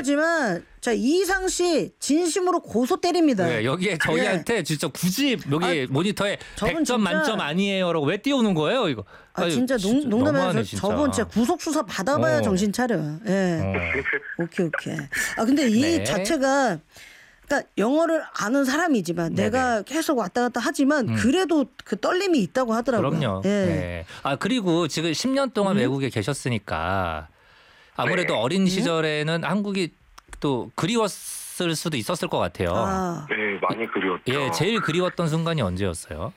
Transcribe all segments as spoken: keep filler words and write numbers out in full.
죄송하지만 자 이상 씨 진심으로 고소 때립니다. 네, 여기에 저희한테 네. 진짜 굳이 여기 아, 모니터에 백 점 만점 아니에요라고 왜 띄우는 거예요, 이거? 아, 아니, 진짜 농, 농담해서 저번 진짜 구속 수사 받아봐야 어. 정신 차려. 예. 네. 어. 오케이 오케이. 아 근데 이 네. 자체가 그러니까 영어를 아는 사람이지만 네네. 내가 계속 왔다 갔다 하지만 음. 그래도 그 떨림이 있다고 하더라고요. 그럼요. 예. 네. 아 그리고 지금 십 년 동안 음. 외국에 계셨으니까 아무래도 네. 어린 시절에는 음. 한국이 또 그리웠을 수도 있었을 것 같아요. 아. 네, 많이 그리웠죠. 예, 제일 그리웠던 순간이 언제였어요?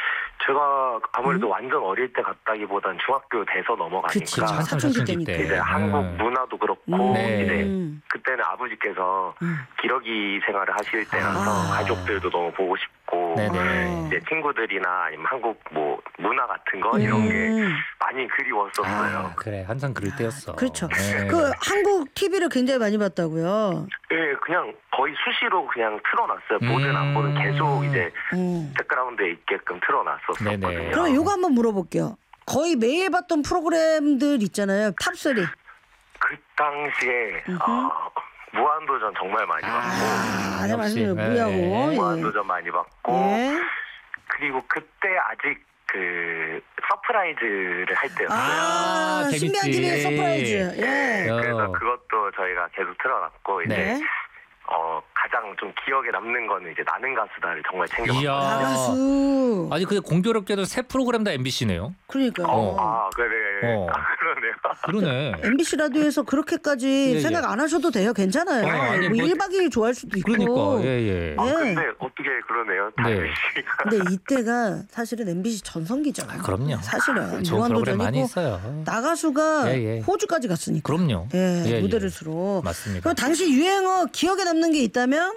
제가 아무래도 음? 완전 어릴 때 갔다기보단 중학교 돼서 넘어가니까 사춘기 때니까 이제 음. 한국 문화도 그렇고 음. 네. 이제 그때는 아버지께서 음. 기러기 생활을 하실 때라서 아. 가족들도 너무 보고 싶고 네네. 이제 친구들이나 아니면 한국 뭐 문화 같은 거 이런 음. 게 많이 그리웠었어요. 아, 그래 항상 그럴 때였어. 그렇죠. 네. 그 한국 티비를 굉장히 많이 봤다고요. 네, 그냥 거의 수시로 그냥 틀어놨어요. 음. 보든 안 보든 계속 이제 음. 백그라운드에 있게끔 틀어놨었거든요. 네네. 그럼 요거 한번 물어볼게요. 거의 매일 봤던 프로그램들 있잖아요. 탑쓰리. 그 당시에 어, 무한도전 정말 많이 봤고 아, 네, 역시. 맞습니다. 무야고. 네. 예. 무한도전 많이 봤고 예. 그리고 그때 아직 그 서프라이즈를 할 때였어요. 아, 재밌지. 신비한 티비의 서프라이즈. 예. 네, 그래서 어. 그것도 저희가 계속 틀어놨고 이제 네. 어, 가장 좀 기억에 남는 거는 이제 나는 가수다를 정말 이야. 챙겨봤거든요. 나가수. 아니 근데 공교롭게도 새 프로그램 다 엠비씨네요. 그러니까. 어. 아, 그래. 어. 아, 그러네요. 그러네. 엠비씨 라디오에서 그렇게까지 예, 예. 생각 안 하셔도 돼요. 괜찮아요. 어, 아니, 뭐 뭐- 일 박 이 일 좋아할 수도 있고. 그러니까 예예. 아, 예. 근데 어떻게 그러네요. 네. 근데 이때가 사실은 엠비씨 전성기죠. 아, 그럼요. 사실은 좋은 프로그램 많이 무한도전이고 있어요. 나가수가 예, 예. 호주까지 갔으니까. 그럼요. 예, 예, 무대를 예. 수로. 맞습니다. 그럼 당시 유행어 기억에 남는 게 있다면?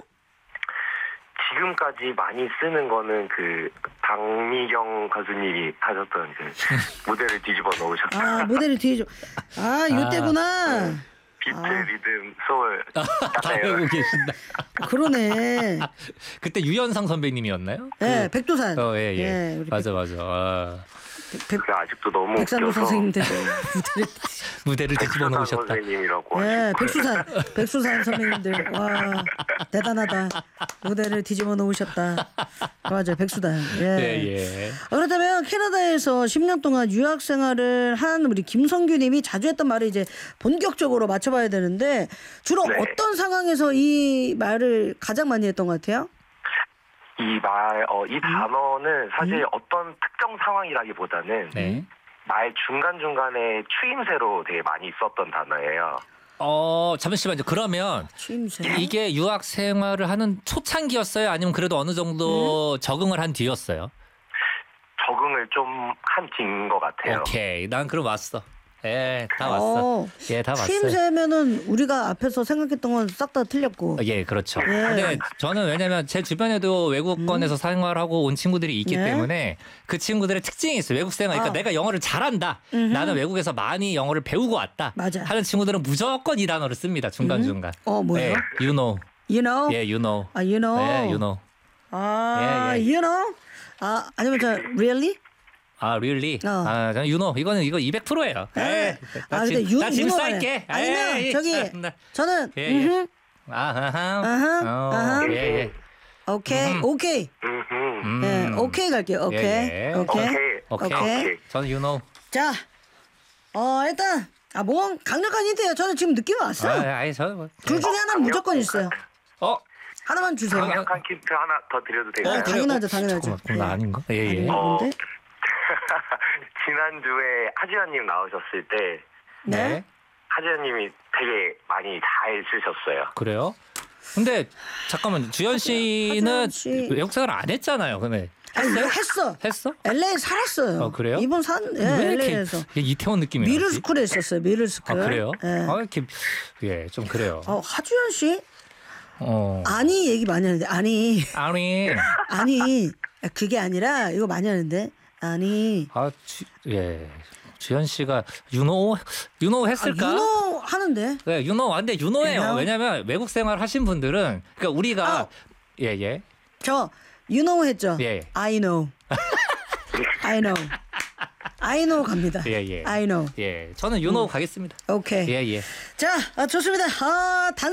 지금까지 많이 쓰는 거는 그 박미경 가수님이 하셨던 그 무대를 뒤집어 놓으셨다. 아, 모델을 뒤에 좀. 아, 이때구나. 비트, 아. 리듬, 소울. 다 외우고 계신다. 그러네. 그때 유연상 선배님이었나요? 예, 백두산. 어, 예, 예. 예, 우리 맞아, 맞아. 아, 백, 그게 아직도 너무 백산도 웃겨서 선생님들 무대를. 무대를 뒤집어 백수산 놓으셨다. 선생님이라고 예, 하시고. 백수산. 백수산 선배님들. 와, 대단하다. 무대를 뒤집어 놓으셨다. 맞아, 백수단. 예. 예, 예. 어, 그렇다면 캐나다에서 십 년 동안 유학 생활을 한 우리 김성규 님이 자주 했던 말을 이제 본격적으로 맞춰봐야 되는데 주로 네. 어떤 상황에서 이 말을 가장 많이 했던 것 같아요? 이 말, 어, 음? 이 단어는 사실 어떤 특정 상황이라기보다는 네. 말 중간중간에 추임새로 되게 많이 있었던 단어예요. 어, 잠시만요. 그러면 추임새. 이게 유학 생활을 하는 초창기였어요? 아니면 그래도 어느 정도 적응을 한 뒤였어요? 적응을 좀 한 뒤인 것 같아요. 오케이. 난 그럼 왔어. 예, 다 왔어. 어, 예, 다 왔어요. 추임새면은 우리가 앞에서 생각했던 건 싹 다 틀렸고. 예, 그렇죠. 예. 근데 저는 왜냐면 제 주변에도 외국권에서 생활하고 온 친구들이 있기 네. 때문에 그 친구들의 특징이 있어요. 외국 생활. 그러니까 아. 내가 영어를 잘한다. 나는 외국에서 많이 영어를 배우고 왔다. 맞아. 하는 친구들은 무조건 이 단어를 씁니다. 중간중간. 어, 뭐예요? 예, you know. You know? 예, you know. 아, you know. 예, you know. 아, 예, 예. you know? 아, 아니면 저 really? 아, really? 어. 아, 저는 you know. 이거는 이거 이백 퍼센트예요. 예. 아, 근데 유, 나 짐 유노네. 쌀게. 아니면 에이, 저기 참나. 저는 예, 예. 음흠, 아하. 아하, 어, 아하. 예, 예. 오케이, 음. 오케이. 음흠. 음. 예, 오케이 갈게요. 오케이, 예, 예. 오케이. 오케이. 오케이. 오케이. 저는 you know. 자, 어 일단 아, 뭐 강력한 힌트예요. 저는 지금 느낌이 아, 왔어요. 아니, 저는 뭐. 둘 중에 하나는 무조건 있어요. 어? 하나만 주세요. 강력한 힌트 하나 더 드려도 될까요? 어, 당연하죠, 당연하죠. 잠깐만, 그럼 나 예. 아닌가? 예, 예. 아니, 어. 뭔데? 지난주에 하지연님 나오셨을 때 네. 하지연님이 되게 많이 잘 쓰셨어요. 그래요? 근데 잠깐만 주현 씨는 하지연 씨. 외국 생활 안 했잖아요. 근데 아니, 이거 했어. 했어? 엘에이 살았어요. 어, 그래요? 이번 산 예, 왜 이렇게 엘에이에서. 이게 이태원 느낌이 나지? 미르스쿨에 있었어요. 미르스쿨. 아 그래요? 예. 아 이렇게 예, 좀 그래요. 어, 하주연 씨? 어. 아니 얘기 많이 하는데 아니 아니. 아니 그게 아니라 이거 많이 하는데 아니 아, 주, 예. 주현 씨가 윤호 윤호 아, 했을까? 윤호 하는데 네, 윤호 근데 윤호예요. 윤호? 왜냐면 외국 생활 하신 분들은 그러니까 우리가 아. 예, 예. 저 you know 했죠? 예. I know I know I know 갑니다. 예, 예. I know 예. 저는 윤호 가겠습니다. 오케이 예, 예. 자 아, 좋습니다. 아 단.